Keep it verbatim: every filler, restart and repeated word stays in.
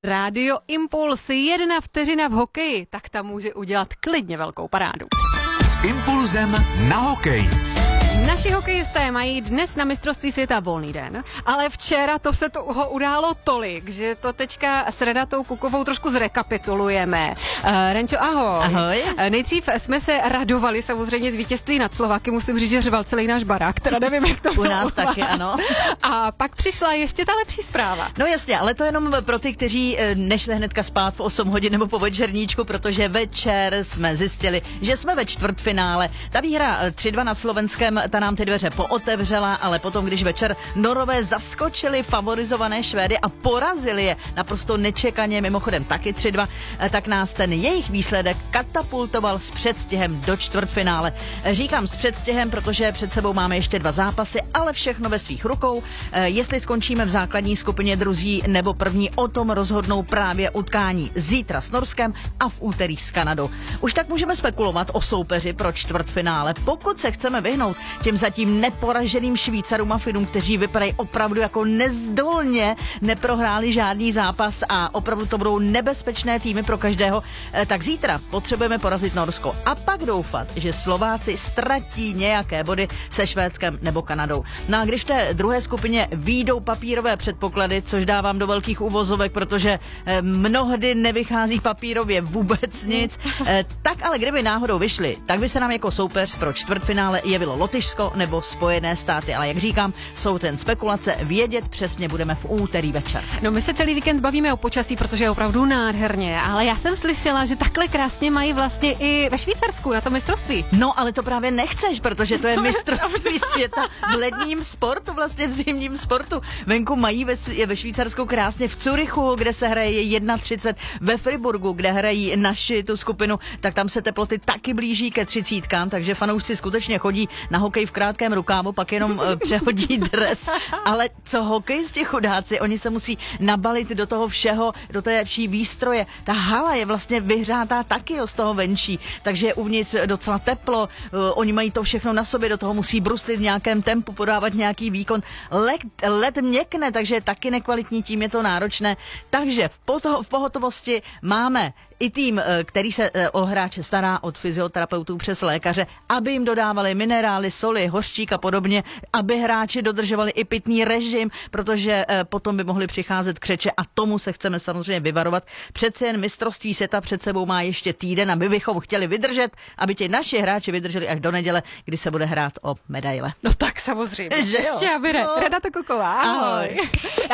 Rádio Impuls, jedna vteřina v hokeji, tak tam může udělat klidně velkou parádu. S Impulzem na hokej. Naši hokejisté mají dnes na mistrovství světa volný den, ale včera to se toho událo tolik, že to teďka s Renatou Kukovou trošku zrekapitulujeme. Uh, Renčo, ahoj. Ahoj. Uh, nejdřív jsme se radovali samozřejmě z vítězství nad Slováky, musím říct, že řval celý náš barák, teda nevím, jak to bylo U nás u taky, vás. ano. A pak přišla ještě ta lepší zpráva. No jasně, ale to jenom pro ty, kteří nešli hnedka spát v osm hodin nebo po večerníčku, protože večer jsme zjistili, že jsme ve čtvrtfinále. Ta výhra tři dva nad Slovenskem, ta nám ty dveře pootevřela, ale potom, když večer Norové zaskočili favorizované Švédy a porazili je naprosto nečekaně, mimochodem taky tři dva, tak nás ten jejich výsledek katapultoval s předstihem do čtvrtfinále. Říkám s předstihem, protože před sebou máme ještě dva zápasy, ale všechno ve svých rukou. Jestli skončíme v základní skupině druzí nebo první, o tom rozhodnou právě utkání zítra s Norskem a v úterý s Kanadou. Už tak můžeme spekulovat o soupeři pro čtvrtfinále. Pokud se chceme vyhnout těm zatím neporaženým Švýcarům a Finům, kteří vypadají opravdu jako nezdolně, neprohráli žádný zápas a opravdu to budou nebezpečné týmy pro každého, tak zítra potřebujeme porazit Norsko a pak doufat, že Slováci ztratí nějaké body se Švédskem nebo Kanadou. No a když v té druhé skupině výjdou papírové předpoklady, což dávám do velkých uvozovek, protože mnohdy nevychází papírově vůbec nic, tak ale kdyby náhodou vyšli, tak by se nám jako soupeř pro čtvrtfinále jevilo Lotyšsko nebo Spojené státy, ale jak říkám, jsou ten spekulace, vědět přesně budeme v úterý večer. No my se celý víkend bavíme o počasí, protože je opravdu nádherně, ale já jsem slyšela, že takhle krásně mají vlastně i ve Švýcarsku na to mistrovství. No, ale to právě nechceš, protože to je mistrovství světa v ledním sportu, vlastně v zimním sportu. Venku mají ve, je ve Švýcarsku krásně v Curychu, kde se hraje třicet jedna, ve Friburgu, kde hrají naši tu skupinu, tak tam se teploty taky blíží ke třicítkám, takže fanoušci skutečně chodí na hokej v krátkém rukávu, pak jenom uh, přehodí dres. Ale co hokejisti chudáci, oni se musí nabalit do toho všeho, do té vší výstroje. Ta hala je vlastně vyhřátá taky jo, z toho venčí, takže je uvnitř docela teplo, uh, oni mají to všechno na sobě, do toho musí bruslit v nějakém tempu, podávat nějaký výkon. Led, led měkne, takže taky nekvalitní, tím je to náročné. Takže v, poto, v pohotovosti máme i tým, který se o hráče stará od fyzioterapeutů přes lékaře, aby jim dodávali minerály, soli, hořčík a podobně, aby hráči dodržovali i pitný režim, protože potom by mohli přicházet křeče a tomu se chceme samozřejmě vyvarovat. Přece jen mistrovství světa před sebou má ještě týden, aby bychom chtěli vydržet, aby ti naši hráči vydrželi až do neděle, kdy se bude hrát o medaile. No tak samozřejmě. Že jo? Ještě, aby ne. No. Renata Kuková, ahoj. Ahoj.